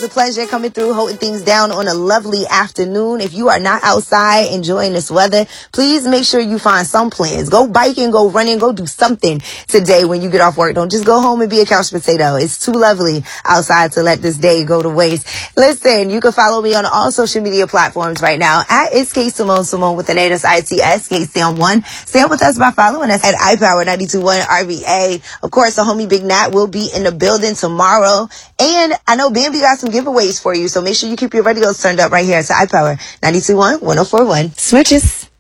always a pleasure coming through, holding things down on a lovely afternoon. If you are not outside enjoying this weather, please make sure you find some plans. Go biking, go running, go do something today when you get off work. Don't just go home and be a couch potato. It's too lovely outside to let this day go to waste. Listen, you can follow me on all social media platforms right now at It's K Simone with an A, that's ITS, K Sam 1. Stay up with us by following us at iPower 92.1 RVA. Of course, the homie Big Nat will be in the building tomorrow. And I know Bambi got some giveaways for you, so make sure you keep your radios turned up right here to iPower 92.1 1041. Switches.